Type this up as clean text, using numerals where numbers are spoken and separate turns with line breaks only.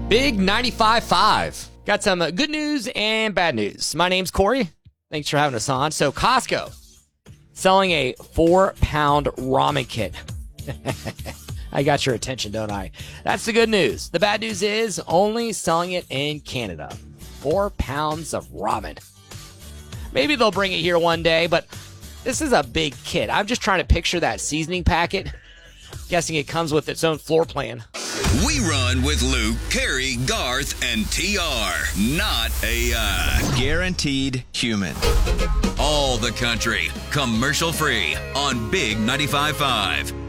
Big 95.5. Got some good news and bad news. My name's Corey. Thanks for having us on. So Costco selling a 4-pound ramen kit. I got your attention, don't I? That's the good news. The bad news is only selling it in Canada. 4 pounds of ramen. Maybe they'll bring it here one day, but this is a big kit. I'm just trying to picture that seasoning packet. Guessing it comes with its own floor plan.
We run with Luke, Carrie, Garth, and TR. Not AI.
Guaranteed human.
All the country. Commercial free on Big 95.5.